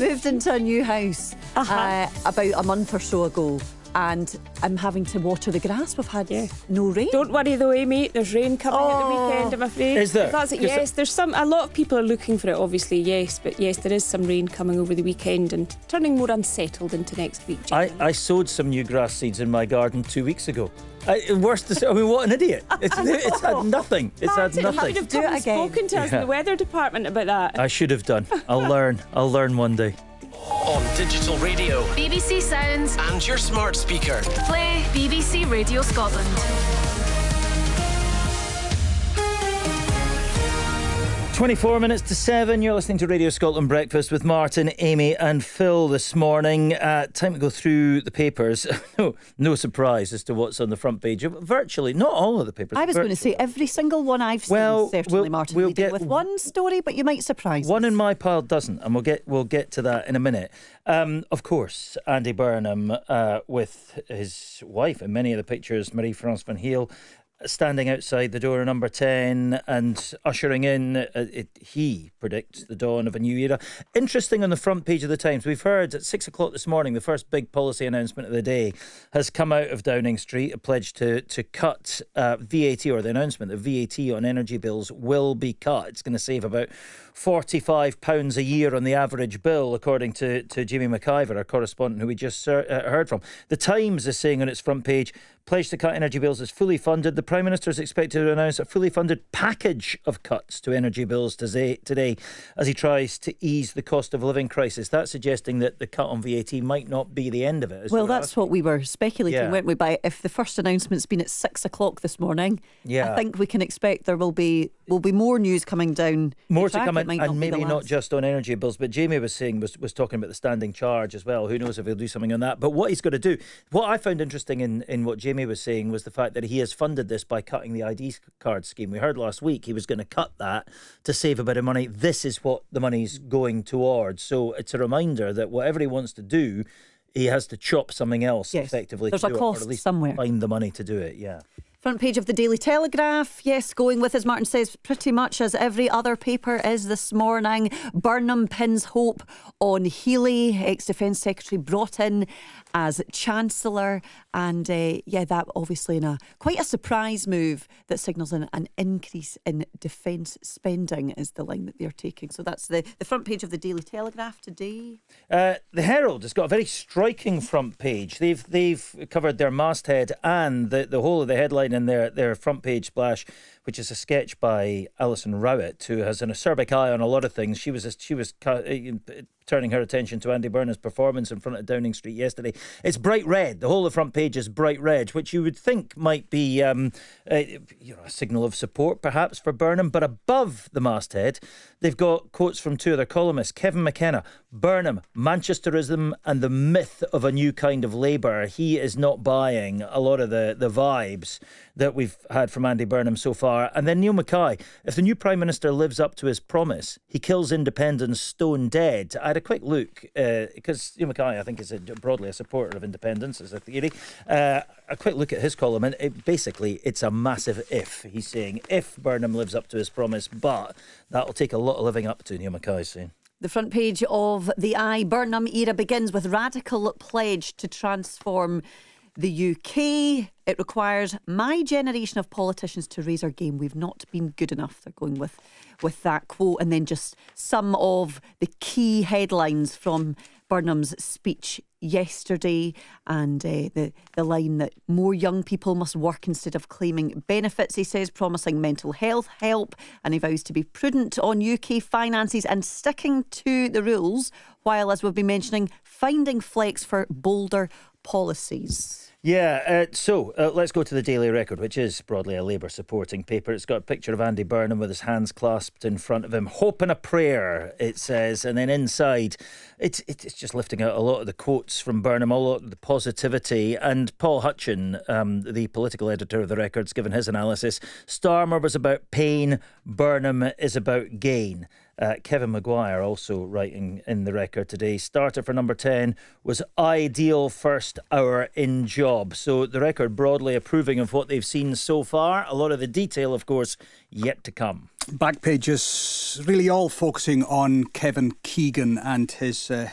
moved into a new house about a month or so ago, and I'm having to water the grass. We've had no rain. Don't worry though, Amy, there's rain coming at the weekend, I'm afraid. Is there? That's it. Yes, there's a lot of people are looking for it, obviously, yes, but yes, there is some rain coming over the weekend and turning more unsettled into next week. I sowed some new grass seeds in my garden 2 weeks ago. Worst to say, I mean, what an idiot. It's had nothing. It's had nothing. You should have come and spoken to us in the weather department about that. I should have done. I'll learn one day. On digital radio, BBC Sounds, and your smart speaker. play BBC Radio Scotland. 24 minutes to 7, you're listening to Radio Scotland Breakfast with Martin, Amy and Phil this morning. Time to go through the papers. No surprise as to what's on the front page of virtually, not all of the papers. I was going to say every single one I've seen, certainly, Martin, we'll leading get with one story, but you might surprise one us. in my pile doesn't, and we'll get to that in a minute. Of course, Andy Burnham with his wife in many of the pictures, Marie-France Van Heel, standing outside the door of number 10 and ushering in, he predicts the dawn of a new era. Interesting, on the front page of the Times, we've heard at 6 o'clock this morning, the first big policy announcement of the day has come out of Downing Street, a pledge to cut VAT, or the announcement that VAT on energy bills will be cut. It's going to save about £45 a year on the average bill, according to Jamie McIver, our correspondent who we just heard from. The Times is saying on its front page, pledge to cut energy bills is fully funded. The Prime Minister is expected to announce a fully funded package of cuts to energy bills today as he tries to ease the cost of living crisis. That's suggesting that the cut on VAT might not be the end of it. Well, that's what we were speculating, weren't we? By if the first announcement's been at 6 o'clock this morning, I think we can expect there will be more news coming down. More to come, and maybe not just on energy bills, but Jamie was saying was talking about the standing charge as well. Who knows if he'll do something on that? But what he's got to do, what I found interesting in what Jamie was saying was the fact that he has funded this by cutting the ID card scheme. We heard last week he was going to cut that to save a bit of money. This is what the money's going towards. So it's a reminder that whatever he wants to do, he has to chop something else effectively. There's to a do cost it, or at least somewhere. Find the money to do it. Front page of the Daily Telegraph, going with, as Martin says, pretty much as every other paper is this morning. Burnham pins hope on Healy, ex-Defence Secretary brought in as Chancellor, and that obviously in quite a surprise move that signals an increase in defence spending is the line that they're taking. So that's the front page of the Daily Telegraph today. The Herald has got a very striking front page. They've covered their masthead and the whole of the headline in their front page splash, which is a sketch by Alison Rowett, who has an acerbic eye on a lot of things. She was turning her attention to Andy Burnham's performance in front of Downing Street yesterday. It's bright red. The whole of the front page is bright red, which you would think might be a signal of support, perhaps, for Burnham. But above the masthead, they've got quotes from two other columnists. Kevin McKenna, Burnham, Manchesterism and the myth of a new kind of Labour. He is not buying a lot of the vibes that we've had from Andy Burnham so far. And then Neil Mackay, if the new Prime Minister lives up to his promise, he kills independence stone dead. I had a quick look, because Neil Mackay, I think, is broadly a supporter of independence as a theory. A quick look at his column, and it's a massive if. He's saying if Burnham lives up to his promise, but that'll take a lot of living up to, Neil Mackay's saying. The front page of the Burnham era begins with radical pledge to transform the UK. It requires my generation of politicians to raise our game. We've not been good enough. They're going with that quote, and then just some of the key headlines from Burnham's speech yesterday, and the line that more young people must work instead of claiming benefits, he says, promising mental health help, and he vows to be prudent on UK finances and sticking to the rules, while, as we've been mentioning, finding flex for bolder policies. So let's go to the Daily Record, which is broadly a Labour supporting paper. It's got a picture of Andy Burnham with his hands clasped in front of him. Hope and a prayer, it says. And then inside, it's just lifting out a lot of the quotes from Burnham, a lot of the positivity. And Paul Hutchin, the political editor of the Record's given his analysis. Starmer was about pain, Burnham is about gain. Kevin Maguire also writing in the Record today. Starter for number 10 was ideal first hour in job. So the Record broadly approving of what they've seen so far. A lot of the detail, of course, yet to come. Back pages really all focusing on Kevin Keegan and his